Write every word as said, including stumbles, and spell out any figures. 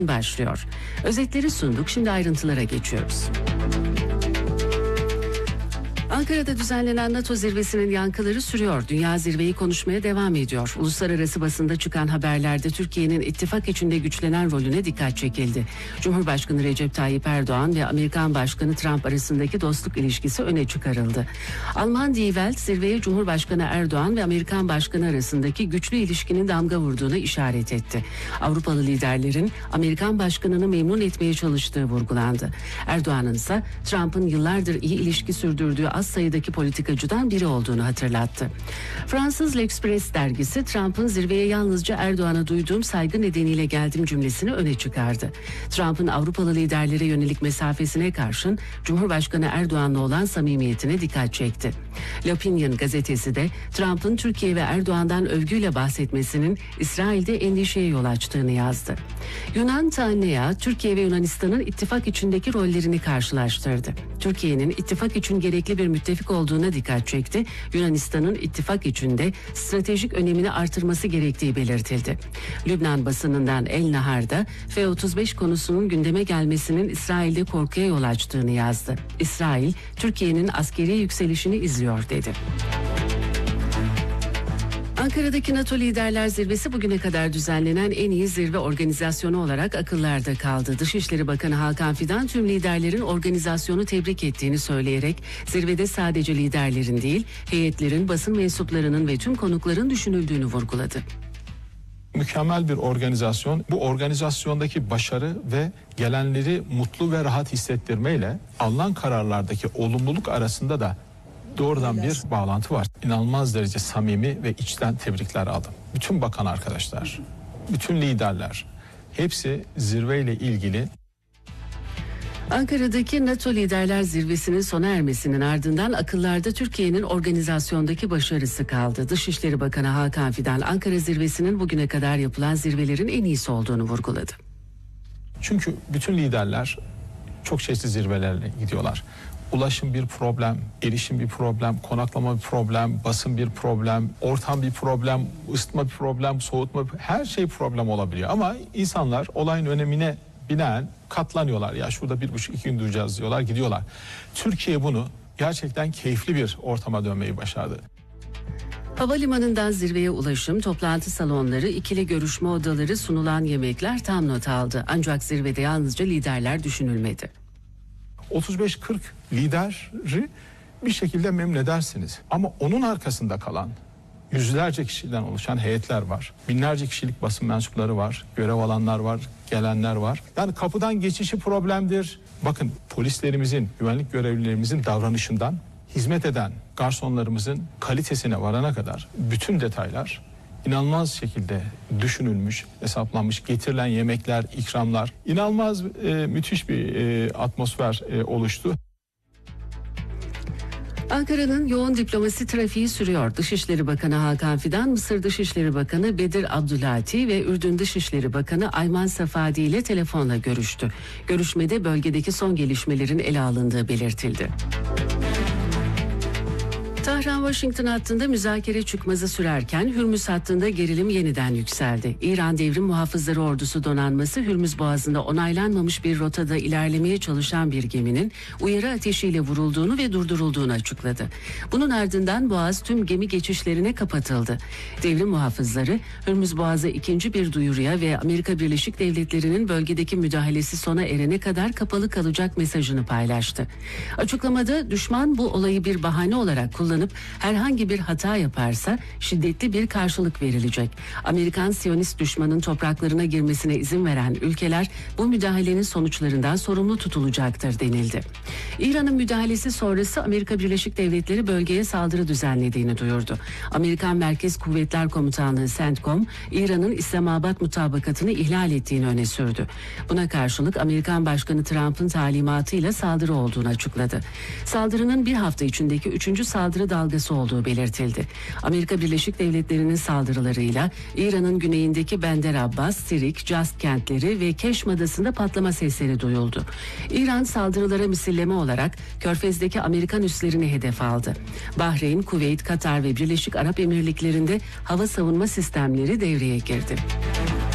başlıyor. Özetleri sunduk, şimdi ayrıntılara geçiyoruz. Ankara'da düzenlenen NATO zirvesinin yankıları sürüyor. Dünya zirveyi konuşmaya devam ediyor. Uluslararası basında çıkan haberlerde Türkiye'nin ittifak içinde güçlenen rolüne dikkat çekildi. Cumhurbaşkanı Recep Tayyip Erdoğan ve Amerikan Başkanı Trump arasındaki dostluk ilişkisi öne çıkarıldı. Alman Die Welt zirveye Cumhurbaşkanı Erdoğan ve Amerikan Başkanı arasındaki güçlü ilişkinin damga vurduğunu işaret etti. Avrupalı liderlerin Amerikan Başkanı'nı memnun etmeye çalıştığı vurgulandı. Erdoğan'ın ise Trump'ın yıllardır iyi ilişki sürdürdüğü az sayıdaki politikacıdan biri olduğunu hatırlattı. Fransız L'Express dergisi Trump'ın zirveye yalnızca Erdoğan'a duyduğum saygı nedeniyle geldim cümlesini öne çıkardı. Trump'ın Avrupalı liderlere yönelik mesafesine karşın Cumhurbaşkanı Erdoğan'la olan samimiyetine dikkat çekti. L'Opinion gazetesi de Trump'ın Türkiye ve Erdoğan'dan övgüyle bahsetmesinin İsrail'de endişeye yol açtığını yazdı. Yunan Tanea, Türkiye ve Yunanistan'ın ittifak içindeki rollerini karşılaştırdı. Türkiye'nin ittifak için gerekli bir müttefik olduğuna dikkat çekti. Yunanistan'ın ittifak içinde stratejik önemini artırması gerektiği belirtildi. Lübnan basınından El Nahar'da F otuz beş konusunun gündeme gelmesinin İsrail'de korkuya yol açtığını yazdı. İsrail, Türkiye'nin askeri yükselişini izliyor dedi. Ankara'daki NATO Liderler Zirvesi bugüne kadar düzenlenen en iyi zirve organizasyonu olarak akıllarda kaldı. Dışişleri Bakanı Hakan Fidan tüm liderlerin organizasyonu tebrik ettiğini söyleyerek zirvede sadece liderlerin değil, heyetlerin, basın mensuplarının ve tüm konukların düşünüldüğünü vurguladı. Mükemmel bir organizasyon. Bu organizasyondaki başarı ve gelenleri mutlu ve rahat hissettirmeyle alınan kararlardaki olumluluk arasında da doğrudan bir bağlantı var. İnanılmaz derece samimi ve içten tebrikler aldım. Bütün bakan arkadaşlar, bütün liderler, hepsi zirveyle ilgili. Ankara'daki NATO Liderler Zirvesi'nin sona ermesinin ardından akıllarda Türkiye'nin organizasyondaki başarısı kaldı. Dışişleri Bakanı Hakan Fidan, Ankara Zirvesi'nin bugüne kadar yapılan zirvelerin en iyisi olduğunu vurguladı. Çünkü bütün liderler çok çeşitli zirvelerle gidiyorlar. Ulaşım bir problem, erişim bir problem, konaklama bir problem, basın bir problem, ortam bir problem, ısıtma bir problem, soğutma bir, her şey problem olabiliyor. Ama insanlar olayın önemine binaen katlanıyorlar. Ya şurada bir buçuk iki gün duracağız diyorlar, gidiyorlar. Türkiye bunu gerçekten keyifli bir ortama dönmeyi başardı. Havalimanından zirveye ulaşım, toplantı salonları, ikili görüşme odaları, sunulan yemekler tam not aldı. Ancak zirvede yalnızca liderler düşünülmedi. otuz beş kırk lideri bir şekilde memnun edersiniz. Ama onun arkasında kalan yüzlerce kişiden oluşan heyetler var. Binlerce kişilik basın mensupları var. Görev alanlar var, gelenler var. Yani kapıdan geçişi problemdir. Bakın polislerimizin, güvenlik görevlilerimizin davranışından hizmet eden garsonlarımızın kalitesine varana kadar bütün detaylar İnanılmaz şekilde düşünülmüş, hesaplanmış, getirilen yemekler, ikramlar, inanılmaz e, müthiş bir e, atmosfer e, oluştu. Ankara'nın yoğun diplomasi trafiği sürüyor. Dışişleri Bakanı Hakan Fidan, Mısır Dışişleri Bakanı Bedir Abdülati ve Ürdün Dışişleri Bakanı Ayman Safadi ile telefonla görüştü. Görüşmede bölgedeki son gelişmelerin ele alındığı belirtildi. Tahran-Washington hattında müzakere çıkmazı sürerken Hürmüz hattında gerilim yeniden yükseldi. İran Devrim Muhafızları Ordusu donanması Hürmüz Boğazı'nda onaylanmamış bir rotada ilerlemeye çalışan bir geminin uyarı ateşiyle vurulduğunu ve durdurulduğunu açıkladı. Bunun ardından Boğaz tüm gemi geçişlerine kapatıldı. Devrim Muhafızları Hürmüz Boğazı ikinci bir duyuruya ve Amerika Birleşik Devletleri'nin bölgedeki müdahalesi sona erene kadar kapalı kalacak mesajını paylaştı. Açıklamada düşman bu olayı bir bahane olarak kullandı. kullanıp herhangi bir hata yaparsa şiddetli bir karşılık verilecek. Amerikan Siyonist düşmanın topraklarına girmesine izin veren ülkeler bu müdahalenin sonuçlarından sorumlu tutulacaktır denildi. İran'ın müdahalesi sonrası Amerika Birleşik Devletleri bölgeye saldırı düzenlediğini duyurdu. Amerikan Merkez Kuvvetler Komutanlığı CENTCOM, İran'ın İslamabad mutabakatını ihlal ettiğini öne sürdü. Buna karşılık Amerikan Başkanı Trump'ın talimatıyla saldırı olduğunu açıkladı. Saldırının bir hafta içindeki üçüncü saldırı dalgası olduğu belirtildi. Amerika Birleşik Devletleri'nin saldırılarıyla İran'ın güneyindeki Bender Abbas, Sirik, Just kentleri ve Keşm adasında patlama sesleri duyuldu. İran saldırılara misilleme olarak Körfez'deki Amerikan üslerini hedef aldı. Bahreyn, Kuveyt, Katar ve Birleşik Arap Emirlikleri'nde hava savunma sistemleri devreye girdi.